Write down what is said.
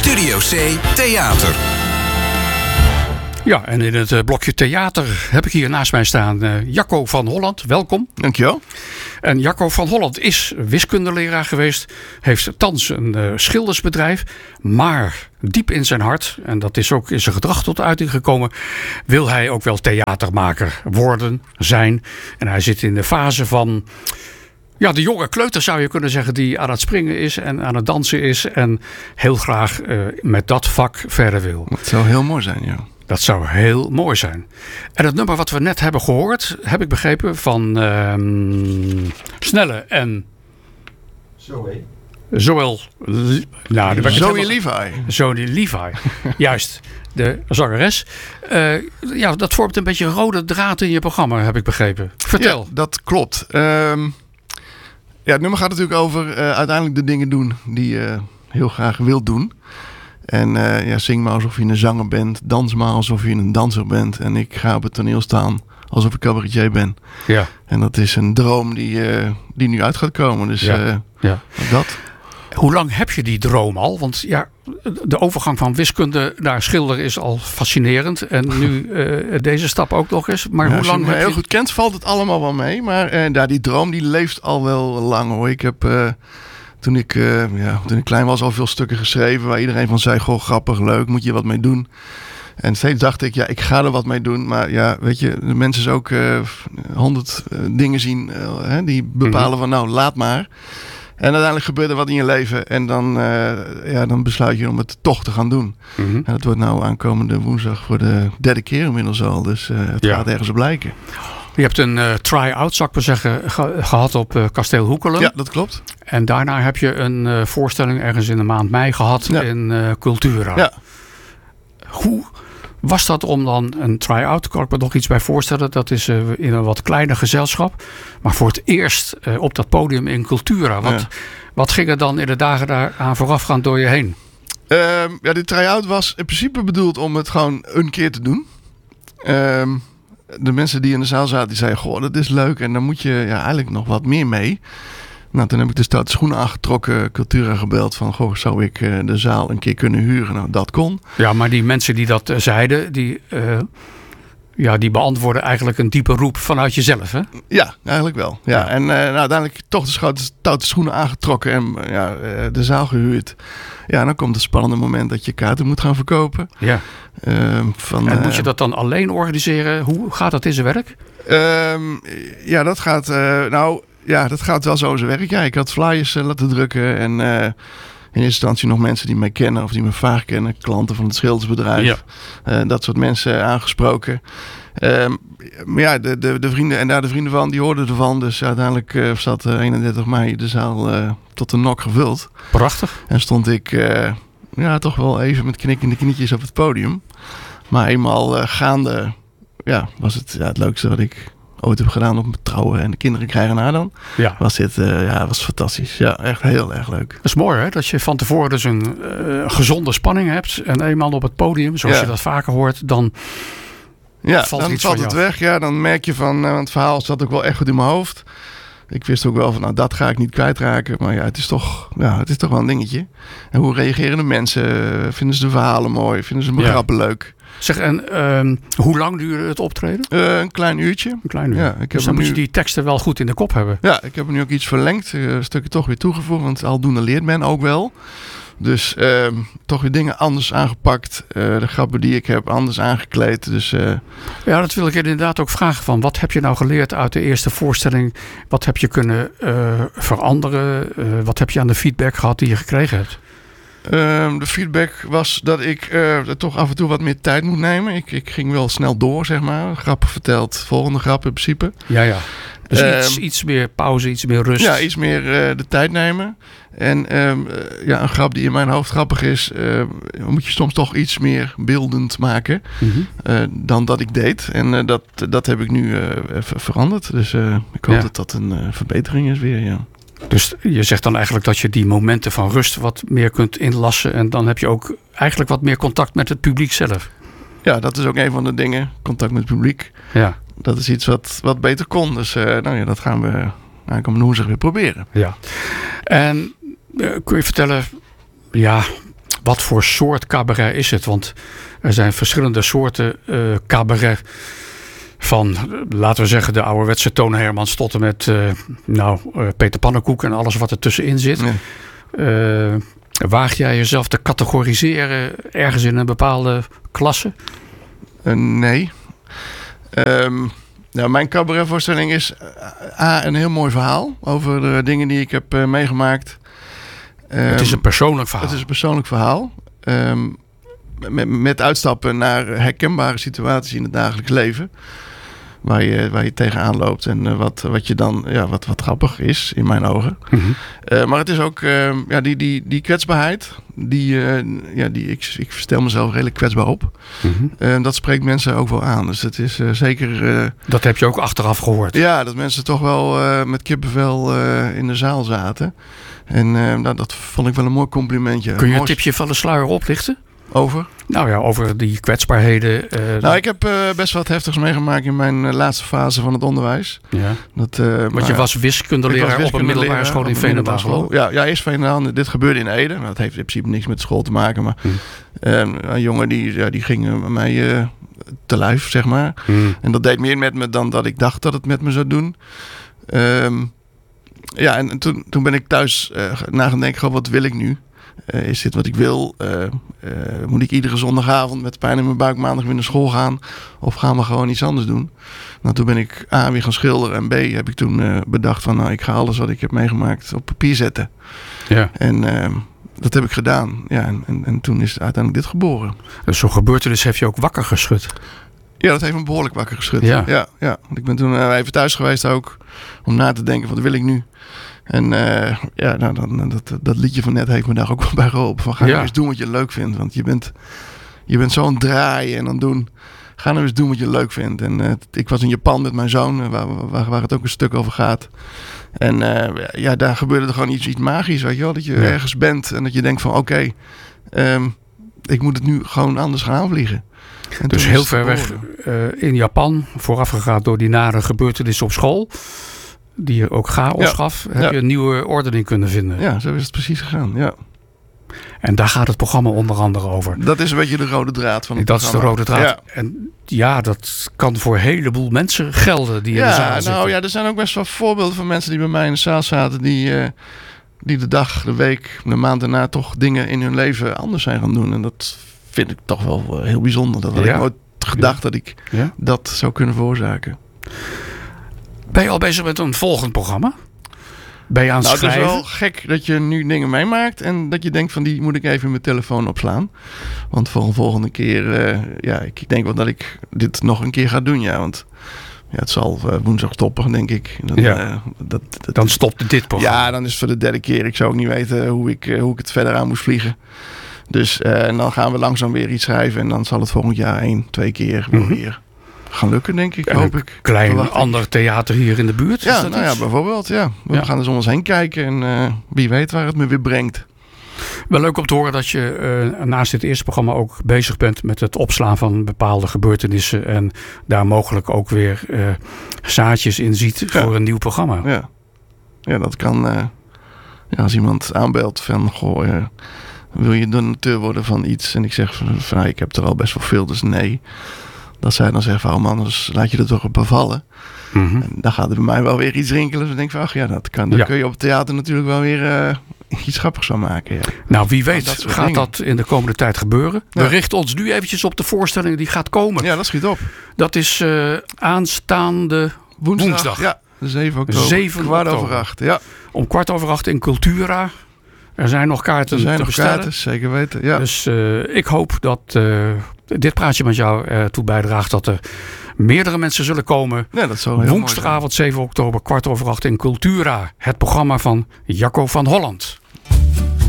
Studio C Theater. Ja, en in het blokje theater heb ik hier naast mij staan Jacco van Holland. Welkom. Dankjewel. En Jacco van Holland is wiskundeleraar geweest. Heeft thans een schildersbedrijf. Maar diep in zijn hart, en dat is ook in zijn gedrag tot uiting gekomen, wil hij ook wel theatermaker worden, zijn. En hij zit in de fase van... Ja, de jonge kleuter zou je kunnen zeggen, die aan het springen is en aan het dansen is. En heel graag met dat vak verder wil. Dat zou heel mooi zijn, ja. Dat zou heel mooi zijn. En het nummer wat we net hebben gehoord, heb ik begrepen, van Snelle en Zoël. Zoe Levi. Zoe Levi. Juist, de zangeres. Ja, dat vormt een beetje een rode draad in je programma, heb ik begrepen. Vertel. Ja, dat klopt. Ja, het nummer gaat natuurlijk over uiteindelijk de dingen doen die je heel graag wilt doen. En zing maar alsof je een zanger bent. Dans maar alsof je een danser bent. En ik ga op het toneel staan alsof ik cabaretier ben. Ja. En dat is een droom die nu uit gaat komen. Dus dat. Hoe lang heb je die droom al? Want ja, de overgang van wiskunde naar schilder is al fascinerend. En nu deze stap ook nog eens. Maar hoe lang als je me heel goed kent, valt het allemaal wel mee. Maar die droom die leeft al wel lang hoor. Ik heb... Toen ik klein was al veel stukken geschreven waar iedereen van zei, goh, grappig, leuk, moet je wat mee doen. En steeds dacht ik, ja, ik ga er wat mee doen. Maar ja, weet je, de mensen is ook 100 dingen zien die bepalen van, nou, laat maar. En uiteindelijk gebeurt er wat in je leven. En dan besluit je om het toch te gaan doen. Mm-hmm. En dat wordt nou aankomende woensdag voor de 3e keer inmiddels al. Dus het gaat ergens op lijken. Je hebt een try-out, zou ik maar zeggen, gehad op Kasteel Hoekelen. Ja, dat klopt. En daarna heb je een voorstelling ergens in de maand mei gehad in Cultura. Ja. Hoe was dat om dan een try-out, kan ik me nog iets bij voorstellen. Dat is in een wat kleiner gezelschap. Maar voor het eerst op dat podium in Cultura. Wat ging er dan in de dagen daaraan voorafgaand door je heen? Die try-out was in principe bedoeld om het gewoon een keer te doen. De mensen die in de zaal zaten, die zeiden, goh, dat is leuk. En dan moet je eigenlijk nog wat meer mee. Nou, toen heb ik de stoute schoenen aangetrokken, Cultura gebeld van, goh, zou ik de zaal een keer kunnen huren? Nou, dat kon. Ja, maar die mensen die dat zeiden, die beantwoorden eigenlijk een diepe roep vanuit jezelf, hè? Ja, eigenlijk wel. Ja. En uiteindelijk toch de stoute schoenen aangetrokken en de zaal gehuurd. Ja, dan komt het spannende moment dat je kaarten moet gaan verkopen. Ja. En moet je dat dan alleen organiseren? Hoe gaat dat in zijn werk? Dat gaat wel zo in zijn werk. Ja, ik had flyers laten drukken en in eerste instantie nog mensen die mij kennen of die me vaak kennen, klanten van het schildersbedrijf. Ja. Dat soort mensen aangesproken. Maar de vrienden en daar de vrienden van, die hoorden ervan. Dus uiteindelijk zat 31 mei de zaal tot de nok gevuld. Prachtig. En stond ik toch wel even met knikkende knietjes op het podium. Maar eenmaal gaande was het het leukste wat ik ooit heb gedaan op mijn trouwen en de kinderen krijgen na dan. Ja. Was dit was fantastisch. Ja, echt heel erg leuk. Dat is mooi hè, dat je van tevoren dus een gezonde spanning hebt. En eenmaal op het podium, zoals je dat vaker hoort, dan... Ja, dan valt het weg. Ja, dan merk je van, het verhaal zat ook wel echt goed in mijn hoofd. Ik wist ook wel van, nou, dat ga ik niet kwijtraken. Maar ja, het is toch wel een dingetje. En hoe reageren de mensen? Vinden ze de verhalen mooi? Vinden ze mijn grappen leuk? Zeg, en hoe lang duurde het optreden? Een klein uurtje. Een klein uur. Ja, dus dan moet je die teksten wel goed in de kop hebben. Ja, ik heb er nu ook iets verlengd. Stukken toch weer toegevoegd. Want aldoende leert men ook wel. Dus toch weer dingen anders aangepakt. De grappen die ik heb anders aangekleed. Dus, Ja, dat wil ik inderdaad ook vragen. Van wat heb je nou geleerd uit de eerste voorstelling? Wat heb je kunnen veranderen? Wat heb je aan de feedback gehad die je gekregen hebt? De feedback was dat ik toch af en toe wat meer tijd moet nemen. Ik ging wel snel door, zeg maar. Grappen verteld, volgende grap in principe. Ja. Dus iets meer pauze, iets meer rust. Ja, iets meer de tijd nemen. En een grap die in mijn hoofd grappig is, moet je soms toch iets meer beeldend maken dan dat ik deed. En dat heb ik nu veranderd. Dus ik hoop dat dat een verbetering is weer, ja. Dus je zegt dan eigenlijk dat je die momenten van rust wat meer kunt inlassen. En dan heb je ook eigenlijk wat meer contact met het publiek zelf. Ja, dat is ook een van de dingen. Contact met het publiek. Ja. Dat is iets wat beter kon. Dus dat gaan we aankomende woensdag weer proberen. Ja. En kun je vertellen, wat voor soort cabaret is het? Want er zijn verschillende soorten cabaret. Van, laten we zeggen, de ouderwetse Toon Hermans tot en met Peter Pannenkoek en alles wat er tussenin zit. Ja. Waag jij jezelf te categoriseren ergens in een bepaalde klasse? Nee. Mijn cabaretvoorstelling is een heel mooi verhaal over de dingen die ik heb meegemaakt. Het is een persoonlijk verhaal. Het is een persoonlijk verhaal. Met uitstappen naar herkenbare situaties in het dagelijks leven. Waar je tegenaan loopt en wat je dan, wat grappig is in mijn ogen. Mm-hmm. Maar het is ook die kwetsbaarheid. Ik stel mezelf redelijk kwetsbaar op. Mm-hmm. Dat spreekt mensen ook wel aan. Dus het is zeker. Dat heb je ook achteraf gehoord. Ja, dat mensen toch wel met kippenvel in de zaal zaten. En dat vond ik wel een mooi complimentje. Kun je een tipje van de sluier oplichten? Over? Nou ja, over die kwetsbaarheden. Ik heb best wat heftigs meegemaakt in mijn laatste fase van het onderwijs. Ja. Want je was wiskundeleraar op een middelbare school in Veenendaal. Ja, eerst Veenendaal. Dit gebeurde in Ede. Dat heeft in principe niks met school te maken. Maar een jongen die ging bij mij te lijf, zeg maar. En dat deed meer met me dan dat ik dacht dat het met me zou doen. En toen ben ik thuis na gaan denken, wat wil ik nu? Is dit wat ik wil? Moet ik iedere zondagavond met pijn in mijn buik maandag weer naar school gaan? Of gaan we gewoon iets anders doen? Nou, toen ben ik A, weer gaan schilderen. En B, heb ik toen bedacht van, ik ga alles wat ik heb meegemaakt op papier zetten. Ja. En dat heb ik gedaan. Ja, en toen is uiteindelijk dit geboren. Dus zo'n gebeurtenis heeft je ook wakker geschud? Ja, dat heeft me behoorlijk wakker geschud. Ja. Ja. Want ik ben toen even thuis geweest ook. Om na te denken, wat wil ik nu? En dat liedje van net heeft me daar ook wel bij geholpen. Van, ga nou eens doen wat je leuk vindt. Want je bent zo aan het draaien en aan het doen. Ga nou eens doen wat je leuk vindt. En ik was in Japan met mijn zoon, waar het ook een stuk over gaat. En daar gebeurde er gewoon iets magisch, weet je wel. Dat je ergens bent en dat je denkt van oké, ik moet het nu gewoon anders gaan aanvliegen. En dus heel ver weg in Japan, voorafgegaan door die nare gebeurtenis op school, die je ook chaos gaf, heb je een nieuwe ordening kunnen vinden. Ja, zo is het precies gegaan, ja. En daar gaat het programma onder andere over. Dat is een beetje de rode draad van het programma. Dat is de rode draad. Ja. En dat kan voor een heleboel mensen gelden die in de zaal zitten. Er zijn ook best wel voorbeelden van mensen die bij mij in de zaal zaten, die de dag, de week, de maand daarna toch dingen in hun leven anders zijn gaan doen. En dat vind ik toch wel heel bijzonder. Dat had ik nooit gedacht dat ik dat zou kunnen veroorzaken. Ben je al bezig met een volgend programma? Ben je aan het schrijven? Het is wel gek dat je nu dingen meemaakt en dat je denkt van die moet ik even in mijn telefoon opslaan. Want voor een volgende keer, ik denk wel dat ik dit nog een keer ga doen. Ja, want het zal woensdag stoppen, denk ik. Dan stopt dit programma. Ja, dan is het voor de derde keer. Ik zou ook niet weten hoe ik het verder aan moest vliegen. Dus en dan gaan we langzaam weer iets schrijven en dan zal het volgend jaar 1-2 keer weer gaan lukken, denk ik. Hoop ik. Klein ander theater hier in de buurt? Ja, bijvoorbeeld. Ja. We gaan dus om ons heen kijken en wie weet waar het me weer brengt. Wel leuk om te horen dat je naast dit eerste programma ook bezig bent met het opslaan van bepaalde gebeurtenissen en daar mogelijk ook weer zaadjes in ziet voor een nieuw programma. Ja, dat kan. Als iemand aanbelt van wil je donateur worden van iets? En ik zeg van ik heb er al best wel veel, dus nee. Dat zij dan zeggen van anders laat je er toch op bevallen. Mm-hmm. En dan gaat er bij mij wel weer iets rinkelen. Dus ik denk van dat kan. Dan kun je op het theater natuurlijk wel weer iets grappigs van maken. Ja. Nou, wie weet gaat dat in de komende tijd gebeuren. Ja. We richten ons nu eventjes op de voorstelling die gaat komen. Ja, dat schiet op. Dat is aanstaande woensdag. Ja, 7 oktober. 7:15. Ja. Om 7:15 in Cultura. Er zijn nog kaarten te bestellen. Kaarten, zeker weten. Ja. Dus ik hoop dat dit praatje met jou ertoe bijdraagt dat er meerdere mensen zullen komen. Ja, dat zou heel woensdagavond 7 oktober 7:15 in Cultura. Het programma van Jacco van Holland.